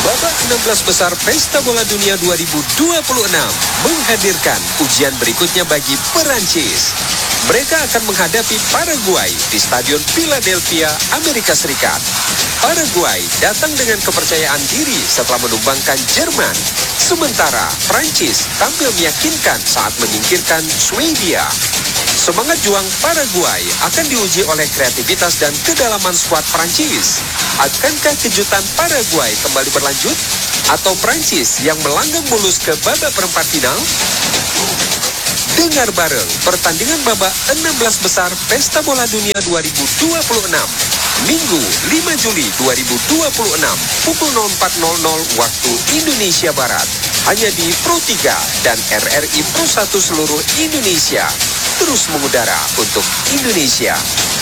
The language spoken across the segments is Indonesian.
Babak 16 besar Pesta Bola Dunia 2026 menghadirkan ujian berikutnya bagi Perancis. Mereka akan menghadapi Paraguay di Stadion Philadelphia, Amerika Serikat. Paraguay datang dengan kepercayaan diri setelah menumbangkan Jerman. Sementara Prancis tampil meyakinkan saat menyingkirkan Swedia. Semangat juang Paraguay akan diuji oleh kreativitas dan kedalaman skuad Prancis. Akankah kejutan Paraguay kembali berlanjut? Atau Prancis yang melanggang mulus ke babak perempat final? Dengar bareng pertandingan babak 16 besar Pesta Bola Dunia 2026. Minggu 5 Juli 2026 pukul 04.00 waktu Indonesia Barat. Hanya di Pro 3 dan RRI Pro 1 seluruh Indonesia. Terus mengudara untuk Indonesia.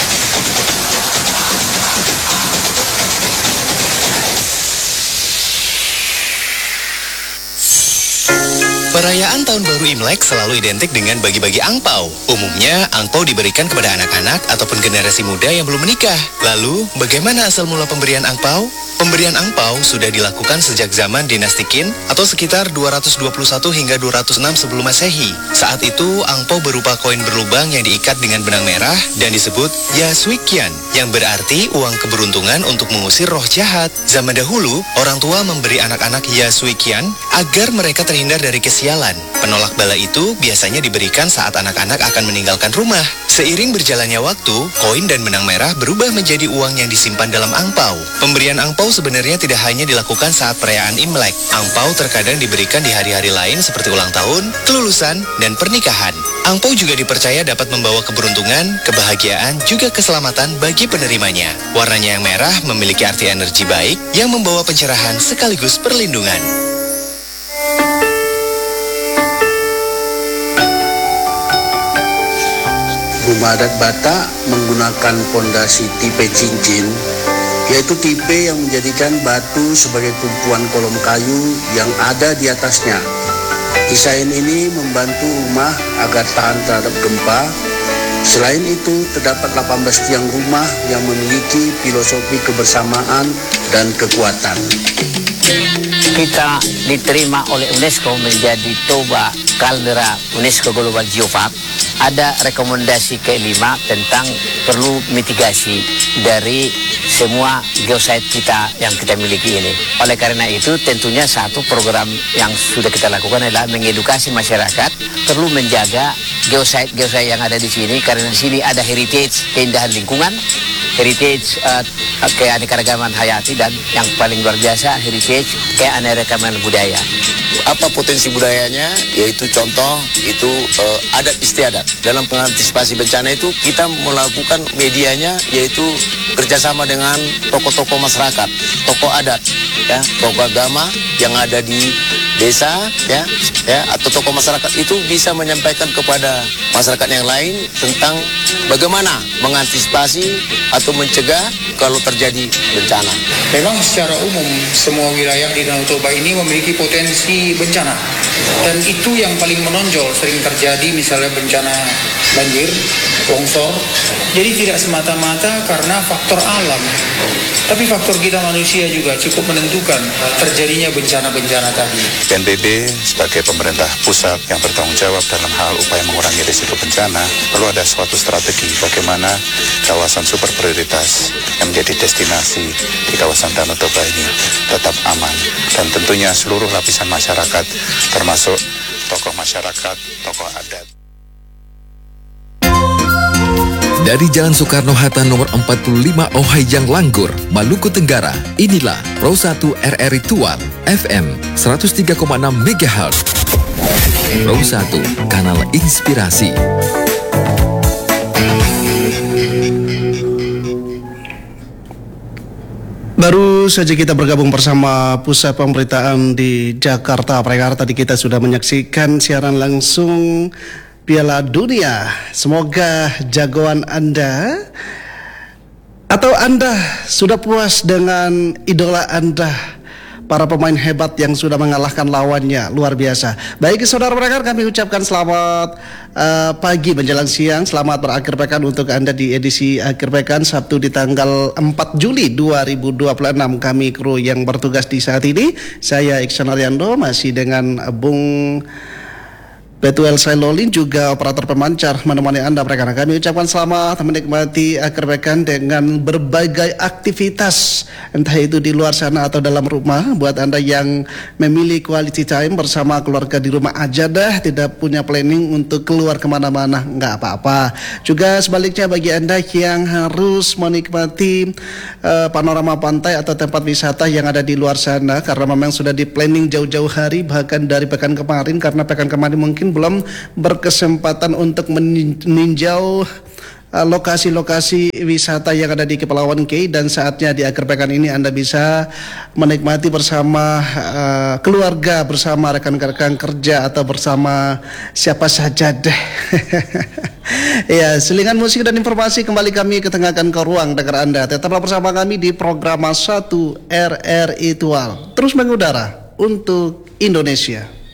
Perayaan Tahun Baru Imlek selalu identik dengan bagi-bagi angpau. Umumnya, angpau diberikan kepada anak-anak ataupun generasi muda yang belum menikah. Lalu, bagaimana asal mula pemberian angpau? Pemberian angpau sudah dilakukan sejak zaman dinasti Qin atau sekitar 221 hingga 206 sebelum Masehi. Saat itu, angpau berupa koin berlubang yang diikat dengan benang merah dan disebut Yasuiqian, yang berarti uang keberuntungan untuk mengusir roh jahat. Zaman dahulu, orang tua memberi anak-anak Yasuiqian agar mereka terhindar dari kesialan. Penolak bala itu biasanya diberikan saat anak-anak akan meninggalkan rumah. Seiring berjalannya waktu, koin dan benang merah berubah menjadi uang yang disimpan dalam angpau. Pemberian angpau sebenarnya tidak hanya dilakukan saat perayaan Imlek. Angpau terkadang diberikan di hari-hari lain seperti ulang tahun, kelulusan, dan pernikahan. Angpau juga dipercaya dapat membawa keberuntungan, kebahagiaan, juga keselamatan bagi penerimanya. Warnanya yang merah memiliki arti energi baik yang membawa pencerahan sekaligus perlindungan. Rumah adat Batak menggunakan pondasi tipe cincin, yaitu tipe yang menjadikan batu sebagai tumpuan kolom kayu yang ada di atasnya. Desain ini membantu rumah agar tahan terhadap gempa. Selain itu, terdapat 18 tiang rumah yang memiliki filosofi kebersamaan dan kekuatan. Kita diterima oleh UNESCO menjadi Toba Kaldera UNESCO Global Geopark. Ada rekomendasi kelima tentang perlu mitigasi dari semua geosite kita yang kita miliki ini. Oleh karena itu, tentunya satu program yang sudah kita lakukan adalah mengedukasi masyarakat perlu menjaga geosite yang ada di sini, karena di sini ada heritage keindahan lingkungan, heritage keanekaragaman hayati, dan yang paling luar biasa heritage keanekaragaman budaya. Apa potensi budayanya? Yaitu contoh itu adat istiadat. Dalam pengantisipasi bencana itu kita melakukan medianya yaitu kerjasama dengan tokoh-tokoh masyarakat, tokoh adat, ya, tokoh agama yang ada di desa, ya, atau tokoh masyarakat itu bisa menyampaikan kepada masyarakat yang lain tentang bagaimana mengantisipasi atau mencegah kalau terjadi bencana. Memang secara umum semua wilayah di Danau Toba ini memiliki potensi bencana, dan itu yang paling menonjol sering terjadi, misalnya bencana banjir, longsor. Jadi tidak semata-mata karena faktor alam, tapi faktor kita manusia juga cukup menentukan terjadinya bencana-bencana tadi. BNPB sebagai pemerintah pusat yang bertanggung jawab dalam hal upaya mengurangi risiko bencana, perlu ada suatu strategi bagaimana kawasan super prioritas yang menjadi destinasi di kawasan Danau Toba ini tetap aman, dan tentunya seluruh lapisan masyarakat termasuk tokoh masyarakat, tokoh adat. Dari Jalan Soekarno-Hatta nomor 45 Ohayjang Langgur, Maluku Tenggara, inilah Pro 1 RRI Tual FM 103,6 MHz. Pro 1, kanal inspirasi. Baru saja kita bergabung bersama Pusat Pemberitaan di Jakarta. Tadi kita sudah menyaksikan siaran langsung Piala Dunia. Semoga jagoan Anda atau Anda sudah puas dengan idola Anda para pemain hebat yang sudah mengalahkan lawannya, luar biasa. Baik saudara pendengar, kami ucapkan selamat pagi menjelang siang, selamat berakhir pekan untuk Anda di edisi akhir pekan Sabtu di tanggal 4 Juli 2026. Kami kru yang bertugas di saat ini, saya Iksan Ariando masih dengan Bung Betuel Sailolin juga operator pemancar menemani Anda rekan. Kami ucapkan selamat menikmati akhir pekan dengan berbagai aktivitas, entah itu di luar sana atau dalam rumah. Buat Anda yang memilih quality time bersama keluarga di rumah aja dah, tidak punya planning untuk keluar kemana-mana, nggak apa-apa. Juga sebaliknya bagi Anda yang harus menikmati panorama pantai atau tempat wisata yang ada di luar sana, karena memang sudah di planning jauh-jauh hari, bahkan dari pekan kemarin, karena pekan kemarin mungkin belum berkesempatan untuk meninjau lokasi-lokasi wisata yang ada di Kepulauan K, dan saatnya di akhir pekan ini Anda bisa menikmati bersama keluarga, bersama rekan-rekan kerja atau bersama siapa saja deh. Ya, selingan musik dan informasi kembali kami ketengahkan ke ruang dengar Anda. Tetaplah bersama kami di program 1 RRI Tual, terus mengudara untuk Indonesia.